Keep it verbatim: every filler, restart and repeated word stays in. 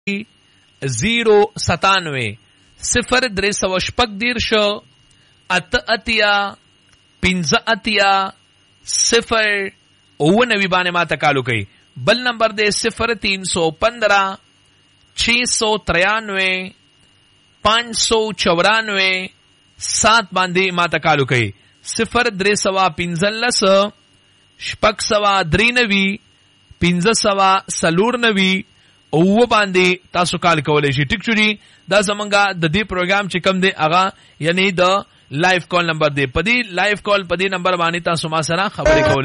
زیرو ستانوے صفر درې سوه شپږ دېرش اته اتیا پنځه اتیا صفر اوه نوي باندې ما ته کالو کوي. بل نمبر دے صفر تین سو پندرہ چھ سو ترانوے پانچ سو چورانوے سات باندې ما ته کالو کوي. صفر درې سوه پنځلس شپږ سوه درې نوي پنځه سوه څلور نوي اوه باندې تاسو کال کولی شي. ټیک شو جی. دا زمونږه د دې پروګرام چې کوم دی هغه یعنی د لایف کال نمبر دی. په دې لایف کال په دې نمبر باندې تاسو ما سره خبرې کولی